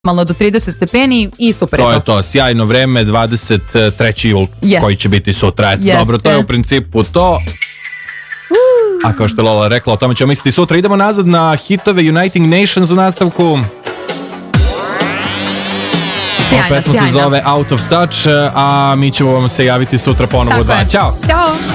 malo do 30 stepeni i super je To je to, sjajno vreme, 23. jul koji će biti sutra. Dobro, to je u principu to. A kao što je Lola rekla, o tome ćemo misliti sutra. Idemo nazad na hitove Uniting Nations u nastavku. Sjajno, pesma se zove Out of Touch, a mi ćemo vam se javiti sutra ponovo. Ćao! Ćao!